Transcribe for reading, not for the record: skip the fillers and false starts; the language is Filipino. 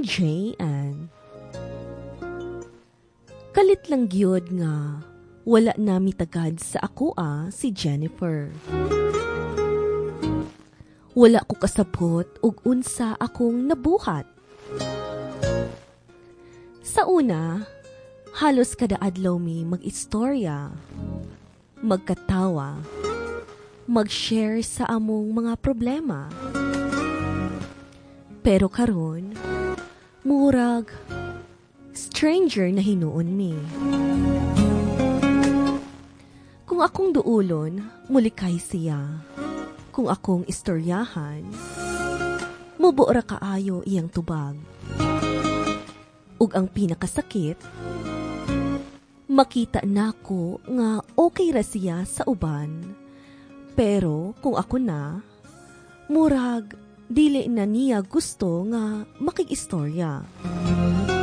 J.N. Kalit lang gyud nga wala na mitagad sa ako si Jennifer. Wala ko kasabot ug unsa akong nabuhat. Sa una, halos kada adlaw mi mag-istorya, magkatawa, mag-share sa among mga problema. Pero karon, murag stranger na hinuon mi. Kung akong duulon, mulikay siya. Kung akong istoryahan, mubora kaayo iyang tubag. Ug ang pinakasakit, makita nako nga okay ra siya sa uban. Pero kung ako na, murag dili na niya gusto nga makig-istorya.